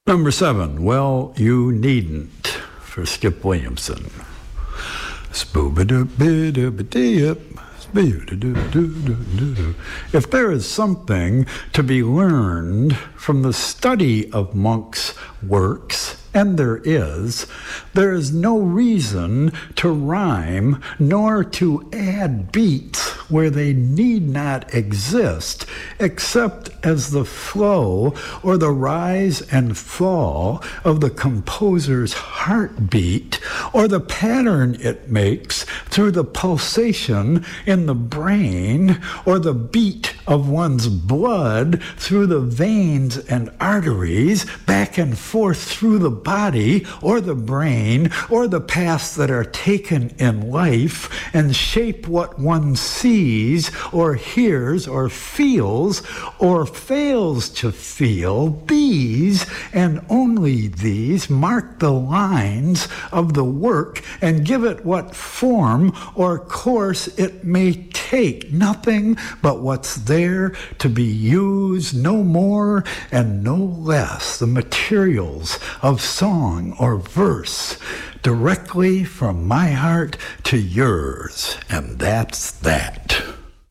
Number 7, Well, You Needn't, for Skip Williamson. If there is something to be learned from the study of Monk's works, and there is no reason to rhyme nor to add beats where they need not exist, except as the flow or the rise and fall of the composer's heartbeat, or the pattern it makes through the pulsation in the brain, or the beat of one's blood through the veins and arteries back and forth through the body or the brain, or the paths that are taken in life and shape what one sees or hears or feels or fails to feel. These and only these mark the lines of the work and give it what form or course it may take. Nothing but what's there to be used, no more and no less. The materials of song or verse directly from my heart to yours, and that's that.